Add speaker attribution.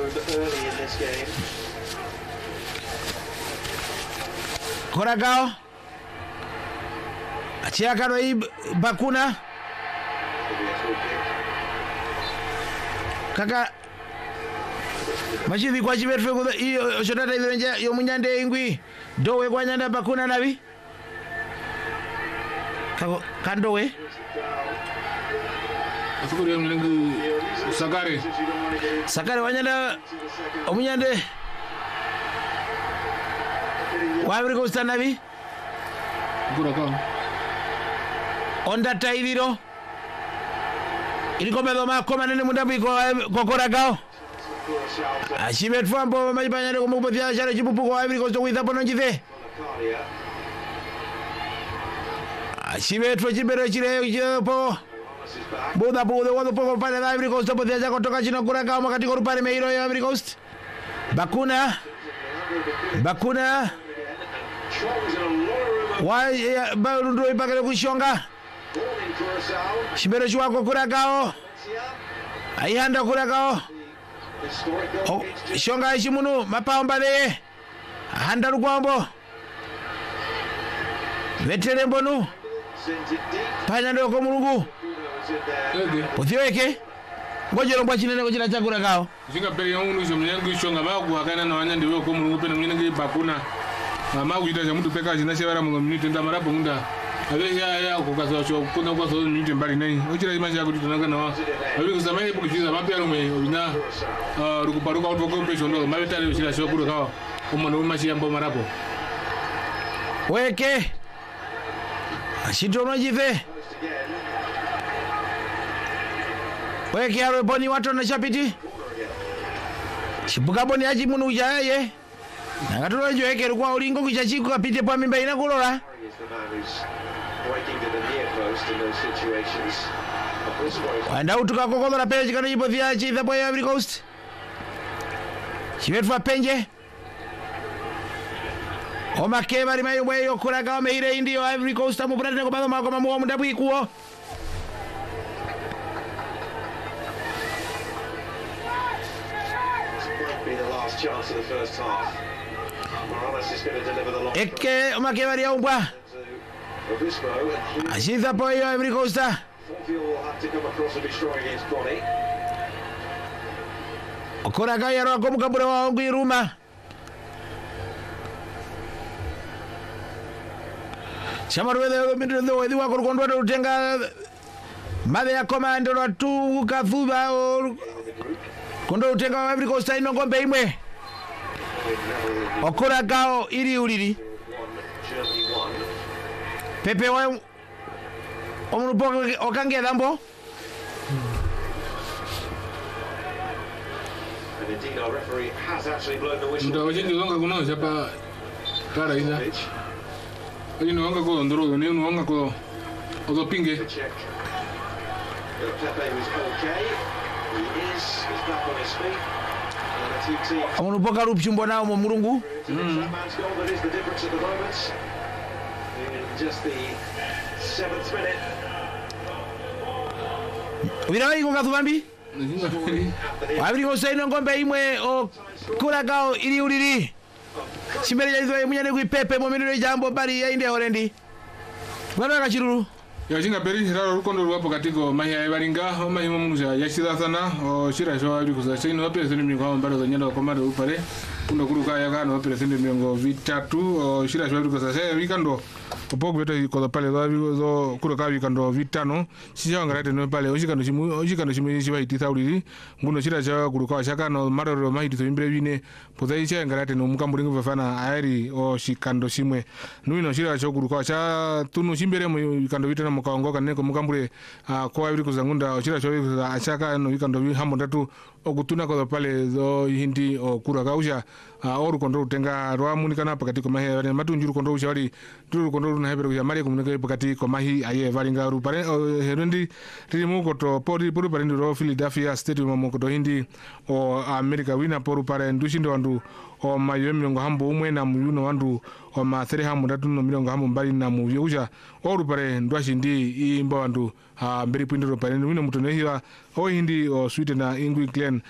Speaker 1: early in this game.
Speaker 2: Curacao achia karo hii Bakuna kaka machivi kwa chive tfego iyo shotata izenja yo munyande ingwi dowe kwa nyanda Bakuna nabi kako kandowe
Speaker 3: asukuri mlingu Sakare
Speaker 2: wanyanda omunyande wabiri ko stanabi
Speaker 3: Curacao
Speaker 2: onda taidiro iliko medo makoma nene mundambi ko Curacao ashibet fambo majibanyane ko mubothia share chipupu ko wabiri ko witha bono njithe ashibet fo chibero chire po Buda wado poco pale da Ivory Coast podia ya kutoka chino Curacao makati ko rupare meiro ya Ivory Coast Bakuna why barundo ipakale kushonga shibero chwa ko Curacao ayanda Curacao shonga ishimunu mapamba le handa rugwambo vetere mbonu panya ndoko mulungu Pothiweke ngojero mbwa chinene kuchira cha Curacao
Speaker 3: zinga pere yonu zo mnyangu ishonga bagu hakana na wanyande we ko mulungu pene mnyangu Bakuna mama kuita cha mtu peka jina shebara mu minute ndamara bunda abe ya ko kaso cho kuna ko so minute mbali nai ochira imanje ya kutunanga na wa abe kusama he bukiza mapya rume obina rukubaruka utoko mpecho ndo mabetale uchira sho Curacao umano umashi yambo marapo
Speaker 2: weke ashito nojive weke aro boni watu na chapiti chibuka boni aji munu ujaye nakatulo jo weke kwa ulingo kuchachiku kapite pa mimba ina kulora wanda utuka kokola peje kana ipo vya chi the boy Ivory Coast chivetwa penje Oma kebari mayo weyo Curacao meire indio Ivory Coast amu brande ko bado makoma mu mundabu ikuo
Speaker 1: Chance of the first half. Morales is going to deliver the long
Speaker 2: Eke oma kebari ya umbwa
Speaker 1: Obispo and
Speaker 2: Ashiza boyo Ivory Coast
Speaker 1: Forfield will have to come across and be strong against Bonnie.
Speaker 2: Curacao yaro ko mukabura wa wangu iruma Shamarwede mindo wedi wa kurukondwa rutenga made ya komando wa tu kafuba kondo utenga wa Ivory Coast ino ngombe imwe Curacao iri uliri Pepe wa omurupo okange dambo
Speaker 1: And indeed our referee has actually blown the whistle.
Speaker 3: ndo wajindi wanga kuna chapa para ina Ayino wanga ko ndoro ne no wanga ko ozo pinge
Speaker 1: Check. Pepe was okay. He's back on his feet. And the two teams.
Speaker 2: omurupo karupchumbo nao mu mulungu
Speaker 1: That man's goal that is the difference at the moment. In just the 7th minute.
Speaker 2: Wira iko kathubambi Ivory Coast ino ngombe imwe Curacao iri uliri Simbere jalizwa munyane kui Pepe mominure jambo bari ya inde orendi Bwana kachiruru
Speaker 3: ya jinga peri raro rukondo rwapo katiko mahia evaringa mahima munuja yashira sana o shira sho ari kuzachino apere sene mingo mbaro za nyanda komando upare kundo kuruka yakano apere sene mingo vitatu o shira sho ari kuzachino wikando opoku beto ko pale zo kuruka wikando vitano sija ngarate no pale oshikando chimu chiba itithauri nguno shira sho kuruka shakano maroro mahiti so imbre vine pozai cha ngarate no mukamburingo vafana airi o shikando shimwe nuino shira sho kuruka cha tunu chimbere mu wikando vitano mukaongoka neko mukambure kwa Ivory Coast ngunda ochira cho achaka no wikando vi hambo ndatu okutuna ko pale zo hindi o Curacao uja oru kondo utenga rwa munikana pakati ko mahi ne matunjuru kondo uja wali turu kondo na hebero ya mari komunike pakati ko mahi aye varinga ru pare herundi tiri ko to pori puru pare ndo Philadelphia Stadium mo ko to hindi o America wina poru pare ndushindo wandu o mayemi ngo hambo umwe na muyuno wandu o ma 300 no milongo hambo mbali na mu uja oru pare ndwashindi imba wandu mberi pindiro pare wino mutone hiwa o hindi o Sweden na England